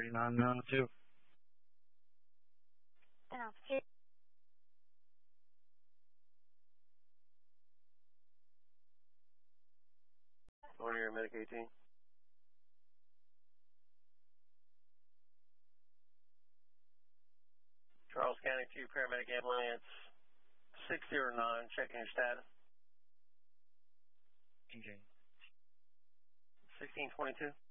4992. Morning, Medic 18. Charles County 2 Paramedic Ambulance 609, checking your status. 1622.